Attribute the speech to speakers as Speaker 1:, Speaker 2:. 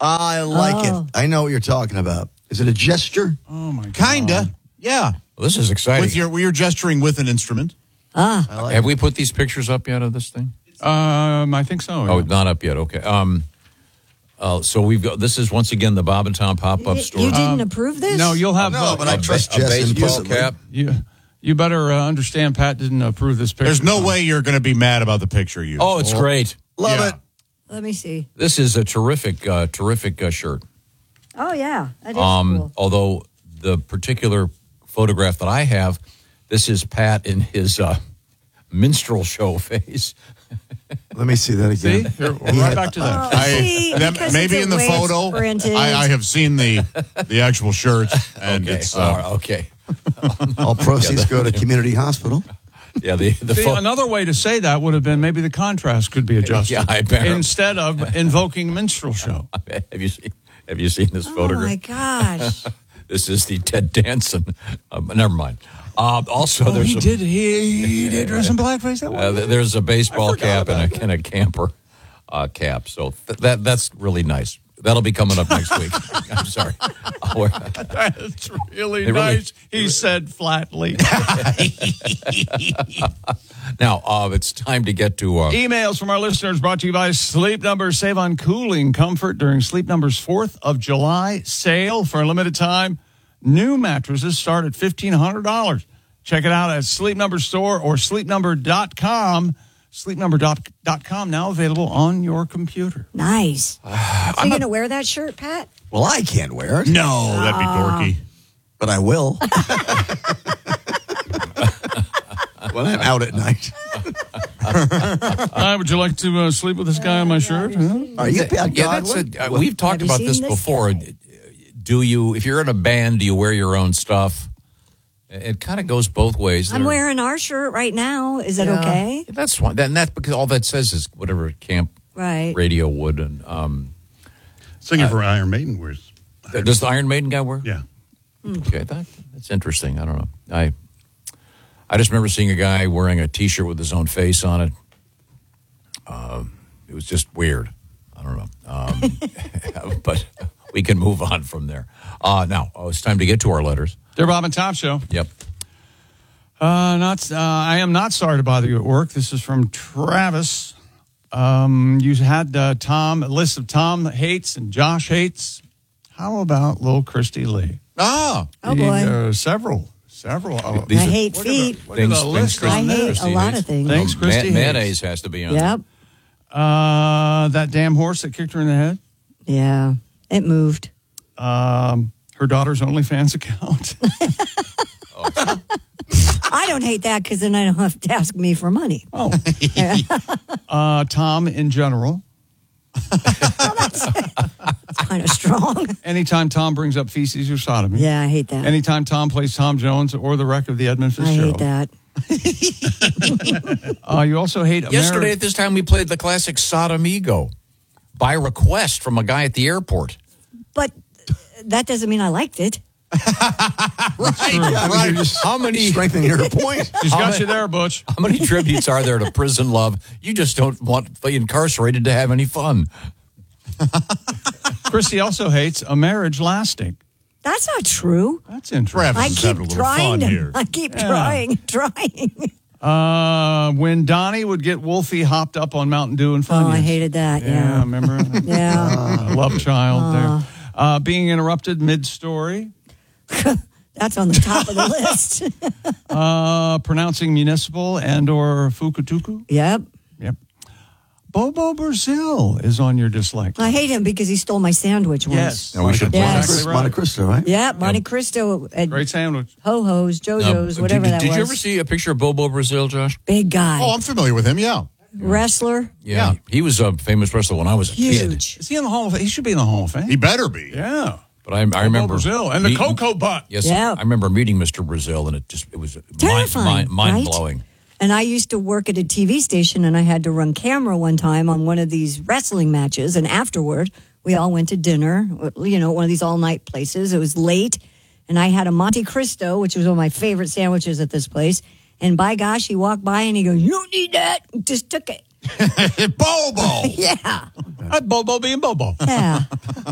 Speaker 1: I like it. I know what you're talking about. Is it a gesture?
Speaker 2: Oh, my God.
Speaker 3: Kinda. Yeah.
Speaker 4: Well, this is exciting.
Speaker 3: You're gesturing with an instrument.
Speaker 4: Have we put these pictures up yet of this thing?
Speaker 2: I think so.
Speaker 4: Oh,
Speaker 2: Yeah.
Speaker 4: not up yet. Okay. So we've got. This is once again the Bob and Tom pop-up store.
Speaker 5: You didn't approve this?
Speaker 2: No, you'll have
Speaker 1: No, but I trust
Speaker 4: a
Speaker 1: Jess
Speaker 4: baseball
Speaker 1: implicitly.
Speaker 4: cap.
Speaker 2: You better understand Pat didn't approve this picture.
Speaker 3: There's no way you're going to be mad about the picture you.
Speaker 4: Oh, it's great.
Speaker 1: Love
Speaker 3: Yeah.
Speaker 1: it.
Speaker 5: Let me see.
Speaker 4: This is a terrific shirt.
Speaker 5: Oh, yeah. That is cool.
Speaker 4: Although the particular photograph that I have, this is Pat in his minstrel show phase.
Speaker 1: Let me see that
Speaker 2: See?
Speaker 1: again.
Speaker 2: Here, we're right back to that.
Speaker 5: See, because
Speaker 3: maybe
Speaker 5: it's
Speaker 3: in the
Speaker 5: way it's
Speaker 3: photo,
Speaker 5: printed.
Speaker 3: I have seen the actual shirt, and
Speaker 4: Okay.
Speaker 3: it's
Speaker 4: Okay.
Speaker 1: All proceeds go to community hospital.
Speaker 4: Yeah. The
Speaker 2: See, another way to say that would have been maybe the contrast could be adjusted.
Speaker 4: Yeah, I bet.
Speaker 2: Instead of invoking minstrel show.
Speaker 4: Have you seen this
Speaker 5: Oh,
Speaker 4: photograph?
Speaker 5: my gosh.
Speaker 4: This is the Ted Danson. Never mind. Also, there's
Speaker 2: he did dress in blackface. That one.
Speaker 4: there's a baseball cap and a camper cap. So that's really nice. That'll be coming up next week. I'm sorry.
Speaker 2: That's really
Speaker 4: It really-
Speaker 2: nice. He said flatly.
Speaker 4: Now, it's time to get to...
Speaker 2: Emails from our listeners brought to you by Sleep Number. Save on cooling comfort during Sleep Number's 4th of July sale for a limited time. New mattresses start at $1,500. Check it out at Sleep Number Store or sleepnumber.com. Sleepnumber.com now available on your computer.
Speaker 5: Nice. So you going to wear that shirt, Pat?
Speaker 1: Well, I can't wear it,
Speaker 3: no, that'd be dorky.
Speaker 1: but I will. When I'm out at night.
Speaker 2: Would you like to sleep with this guy on my shirt? Huh?
Speaker 1: Are you Pat Godwin?
Speaker 4: we've talked
Speaker 5: Have you
Speaker 4: about
Speaker 5: seen
Speaker 4: this
Speaker 5: this
Speaker 4: before.
Speaker 5: guy?
Speaker 4: Do you, if you're in a band, do you wear your own stuff? It kind of goes both ways.
Speaker 5: I'm wearing our shirt right now. Is it okay?
Speaker 4: That's fine. That's because all that says is whatever camp
Speaker 5: Right.
Speaker 4: radio would. And
Speaker 6: Singing for Iron Maiden wears.
Speaker 4: does the Iron Maiden guy wear?
Speaker 6: Yeah.
Speaker 4: Okay, that's interesting. I don't know. I just remember seeing a guy wearing a T-shirt with his own face on it. It was just weird. I don't know. But we can move on from there. Now, it's time to get to our letters.
Speaker 2: Dear Bob and Tom Show.
Speaker 4: Yep.
Speaker 2: I am not sorry to bother you at work. This is from Travis. You had a list of Tom hates and Josh hates. How about Lil Christy Lee?
Speaker 3: Ah,
Speaker 5: Oh, boy.
Speaker 2: Several.
Speaker 5: I
Speaker 4: These are
Speaker 5: hate feet.
Speaker 4: things
Speaker 2: the list
Speaker 4: Christy-
Speaker 5: I hate
Speaker 4: Christy
Speaker 5: a lot
Speaker 4: hates.
Speaker 5: of things.
Speaker 2: Thanks, Christy hates.
Speaker 4: Mayonnaise has to be on.
Speaker 5: Yep.
Speaker 2: That damn horse that kicked her in the head.
Speaker 5: Yeah. It moved.
Speaker 2: Her daughter's OnlyFans account.
Speaker 5: I don't hate that because then I don't have to ask me for money.
Speaker 2: Oh. Tom in general.
Speaker 5: It's kind of strong.
Speaker 2: Anytime Tom brings up feces or sodomy.
Speaker 5: Yeah, I hate that.
Speaker 2: Anytime Tom plays Tom Jones or the wreck of the Edmund
Speaker 5: I
Speaker 2: Fitzgerald.
Speaker 5: hate that.
Speaker 2: You also hate
Speaker 4: Yesterday at this time, we played the classic Sodomigo by request from a guy at the airport.
Speaker 5: But that doesn't mean I liked it.
Speaker 1: Right. You're just
Speaker 4: How many
Speaker 1: strengthening your point.
Speaker 2: She's got you there, Butch.
Speaker 4: How many tributes are there to prison love? You just don't want the incarcerated to have any fun.
Speaker 2: Christy also hates a marriage lasting.
Speaker 5: That's not true.
Speaker 2: That's interesting.
Speaker 3: Travis
Speaker 5: I
Speaker 3: is
Speaker 5: keep
Speaker 3: having a little
Speaker 5: trying.
Speaker 3: fun here.
Speaker 5: I keep trying.
Speaker 2: When Donnie would get Wolfie hopped up on Mountain Dew and
Speaker 5: Oh,
Speaker 2: Funyuns.
Speaker 5: I hated that. Yeah.
Speaker 2: Remember?
Speaker 5: Yeah.
Speaker 2: Love child there. Being interrupted mid-story.
Speaker 5: That's on the top of the list.
Speaker 2: Pronouncing municipal and or fukutuku.
Speaker 5: Yep.
Speaker 2: Yep. Bobo Brazil is on your dislike.
Speaker 5: I hate him because he stole my sandwich once.
Speaker 2: Yes.
Speaker 4: No, we should
Speaker 5: Yes.
Speaker 2: Exactly
Speaker 1: Monte
Speaker 2: right.
Speaker 1: Cristo, right?
Speaker 5: Yeah, Monte Cristo at
Speaker 2: Great sandwich.
Speaker 5: Ho-Ho's, JoJo's, whatever that was.
Speaker 4: Did you ever see a picture of Bobo Brazil, Josh?
Speaker 5: Big guy.
Speaker 3: Oh, I'm familiar with him. Yeah.
Speaker 5: Wrestler.
Speaker 4: Yeah. He was a famous wrestler when I was a kid.
Speaker 5: Huge.
Speaker 2: Is he in the Hall of Fame? He should be in the Hall of Fame.
Speaker 3: He better be.
Speaker 2: Yeah.
Speaker 4: But I remember
Speaker 2: Brazil and the
Speaker 4: meeting-
Speaker 2: cocoa butt.
Speaker 4: Yes,
Speaker 5: Yeah.
Speaker 4: I remember meeting Mr. Brazil, and it was
Speaker 5: Terrifying,
Speaker 4: mind
Speaker 5: right?
Speaker 4: blowing.
Speaker 5: And I used to work at a TV station, and I had to run camera one time on one of these wrestling matches. And afterward, we all went to dinner, one of these all-night places. It was late, and I had a Monte Cristo, which was one of my favorite sandwiches at this place. And by gosh, he walked by, and he goes, "You don't need that." Just took it.
Speaker 3: Bobo.
Speaker 5: Yeah.
Speaker 2: Bobo being Bobo.
Speaker 5: Yeah.